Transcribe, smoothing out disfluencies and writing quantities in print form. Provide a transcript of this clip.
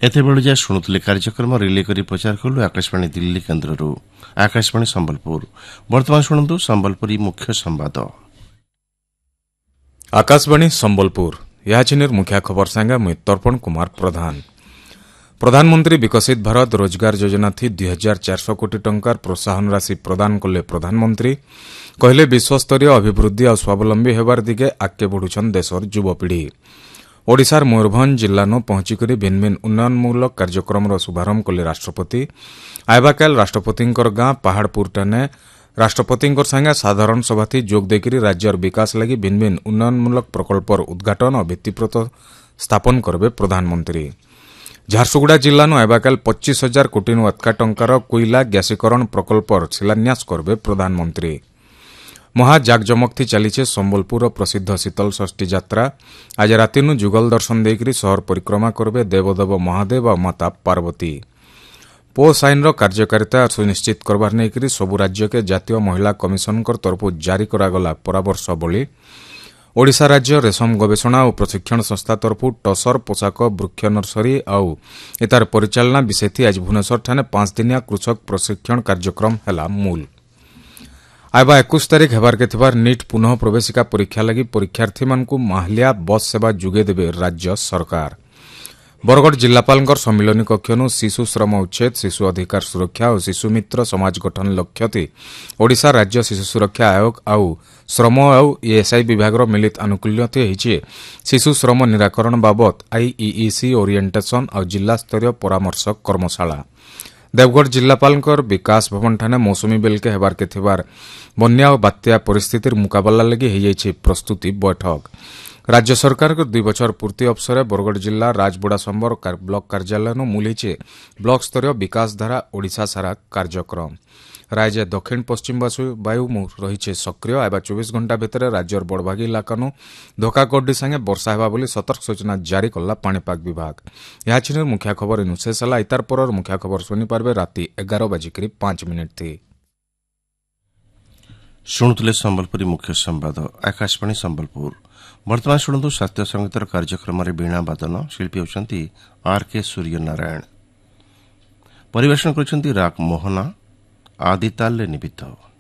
एतेबेले जा शुणुले कार्यक्रम रिले करी प्रचार कलु आकाशवाणी दिल्ली केन्द्रରୁ आकाशवाणी संबलपुर। वर्तमान शुणु संबलपुरी मुख्य संवाद। आकाशवाणी संबलपुर याचिनिर मुख्य खबर सांगा मुई तर्पण कुमार प्रधान। प्रधानमंत्री विकसित भारत रोजगार योजना थी 2400 कोटी टंकार प्रोत्साहन राशि प्रदान कले प्रधानमंत्री कहले विश्वस्तरीय अभिवृद्धि और स्वावलंबी हेबार दिगे आगे बढ़ुछन देशर युवपीढ़ी। ओडिशार मयूरभंज जिल्लानो पहुंचिकरी भिन्न भिन्न उन्नयनमूलक कार्यक्रम शुभारंभ कले राष्ट्रपति। आयबाकाल राष्ट्रपतिंकर गां पहाड़पुरटाने राष्ट्रपतिंकर संगे साधारण सभा थी जोग देकरी राज्यर विकास लगी भिन्न भिन्न उन्नयनमूलक प्रकल्पर उद्घाटन और भित्तिप्रस्तर स्थापन करबे प्रधानमंत्री। झारसुगुड़ा जिल्लानो आयबाकाल 25,000 कोटी अधिक टंकार कोईला ग्यासीकरण प्रकल्पर शिलान्यास करबे प्रधानमंत्री। महाजाकजमक थी चलीचे संबलपुर प्रसिद्ध शीतल षष्ठी यात्रा। आज रातिनु जुगल दर्शन देकरी शहर परिक्रमा करबे देवदेव महादेव और माता पार्वती। पोस आईन कार्यकारिता सुनिश्चित करबार नेकरी सबु राज्य के जातीय महिला कमिशन तरफ जारी करागला परामर्शवली। ओडिशा राज्य रेशम गवेषणा और प्रशिक्षण संस्था तरफ टसर पोशाक वृक्ष नर्सरी और इतार परिचालना विषय थी आज भुवनेश्वर ठाने 5 दिनिया कृषक प्रशिक्षण कार्यक्रम हैला मूल। आयबा 21 तारिख हेबार के थिबार नीट पुनः प्रवेशिका परीक्षा लगी परीक्षार्थी मानकु माहलिया बस सेवा जुगे देबे राज्य सरकार। बरगढ़ जिलापालंकर सम्मिलनी कक्षनु शिशु श्रम उच्छेद शिशु अधिकार सुरक्षा और शिशु मित्र समाज गठन लक्ष्य थी ओडिशा राज्य शिशु सुरक्षा आयोग आउ श्रम और एएसआई विभाग मिलित आनुकूल्य थी शिशु श्रम निराकरण बाबत आईईसी ओरिएंटेशन और जिला स्तरीय परामर्श कर्मशाला। देवगढ़ जिलापालंकर विकास भवन ठाने मौसुमी बेलके हेबार के थिबार बन्या और बात्या परिस्थितिर मुकाबला लगी हेजाइछि प्रस्तुति बैठक। राज्य सरकार 2 बछर पूर्ति अवसर बरगढ़ जिला राजबुड़ा संबर ब्लॉक कार्यालय मूलिचे ब्लॉक स्तरीय विकास धारा ओडिशा सारा कार्यक्रम। राज्य दक्षिण पश्चिम वायु रही सक्रिय आयबा 24 घंटा भितर राज्यर बड़भागी इलाकानु धोकाकड्डी संगे वर्षा हेबा बोली सतर्क सूचना जारी कला पाणीपाग विभाग। याचिनिर मुख्य खबर इनु शेष होला। इतार परर मुख्य खबर सुनी पारबे राति 11:05 थी। शुणुले संबलपुरी मुख्य संवाद आकाशवाणी संबलपुर। वर्तमान शुणु शास्त्रीय संगीतर कार्यक्रम वीणा वादन शिल्पी होती आर.के. सूर्यनारायण। परिवेषण कर राग मोहना आदिताल निमित्त।